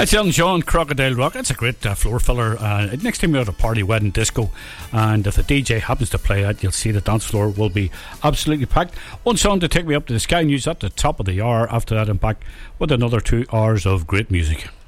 That's Young John, Crocodile Rock. That's a great floor filler. Next time you're at a party, wedding, disco, and if the DJ happens to play that, you'll see the dance floor will be absolutely packed. One song to take me up to the Sky News at the top of the hour. After that, I'm back with another 2 hours of great music.